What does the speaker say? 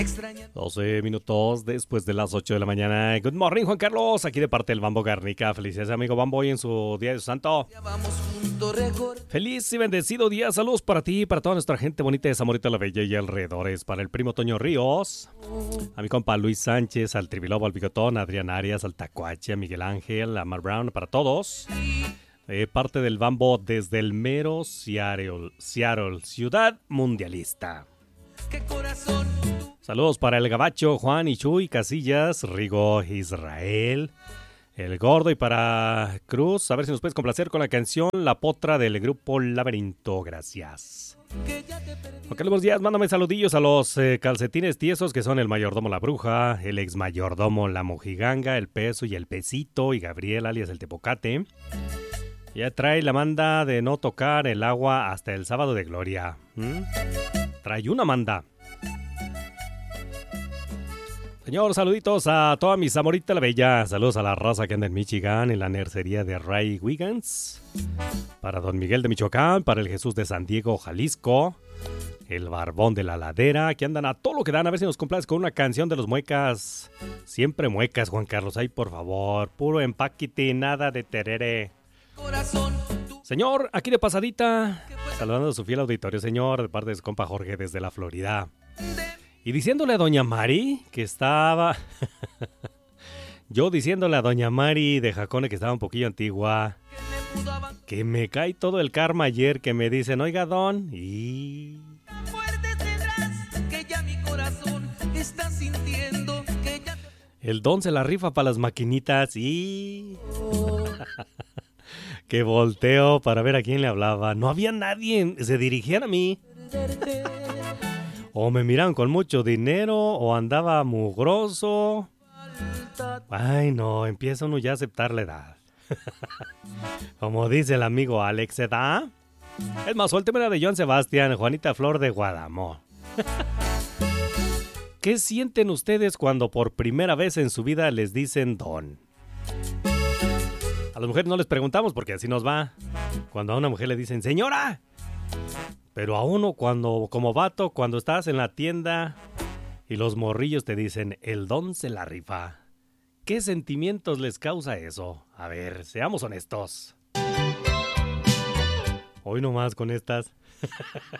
12 minutos después de las 8 de la mañana. Good morning, Juan Carlos, aquí de parte del Bambo Garnica. Felicidades, amigo Bambo, hoy en su Día de su Santo. Feliz y bendecido día. Saludos para ti y para toda nuestra gente bonita de Zamorita la Bella y alrededores. Para el primo Toño Ríos, a mi compa Luis Sánchez, al Trivilobo, al Bigotón, a Adrián Arias, al Tacuache, a Miguel Ángel, a Mar Brown, para todos. Parte del Bambo desde el mero Seattle, ciudad mundialista. Saludos para el Gabacho, Juan y Chuy Casillas, Rigo Israel, el Gordo, y para Cruz, a ver si nos puedes complacer con la canción La Potra del grupo Laberinto. Gracias. Ok, buenos días, mándame saludillos a los calcetines tiesos, que son el mayordomo La Bruja, el ex mayordomo La Mojiganga, el Peso y el Pesito, y Gabriel alias el Tepocate. Ya trae la manda de no tocar el agua hasta el sábado de gloria. Trae una manda. Señor, saluditos a toda mi Zamorita la Bella. Saludos a la raza que anda en Michigan, en la nercería de Ray Wiggins. Para Don Miguel de Michoacán, para el Jesús de San Diego, Jalisco. El Barbón de la Ladera, que andan a todo lo que dan. A ver si nos complaces con una canción de los Muecas. Siempre Muecas, Juan Carlos. Ay, por favor. Puro empaquete, nada de terere. Señor, aquí de pasadita, saludando a su fiel auditorio, señor, de parte de su compa Jorge desde la Florida. Y diciéndole a doña Mari que estaba... Yo diciéndole a doña Mari de Jacone que estaba un poquillo antigua, que me cae todo el karma ayer, que me dicen, oiga, don, y... El don se la rifa para las maquinitas y... Que volteo para ver a quién le hablaba. No había nadie, se dirigían a mí. O me miraban con mucho dinero, o andaba mugroso. Ay, no, empieza uno ya a aceptar la edad. Como dice el amigo Alex, ¿edad? Es más, suélteme la de Joan Sebastián, Juanita Flor de Guadamó. ¿Qué sienten ustedes cuando por primera vez en su vida les dicen don? A las mujeres no les preguntamos porque así nos va. Cuando a una mujer le dicen señora. Pero a uno cuando, como vato, cuando estás en la tienda y los morrillos te dicen el don se la rifa. ¿Qué sentimientos les causa eso? A ver, seamos honestos. Hoy nomás con estas.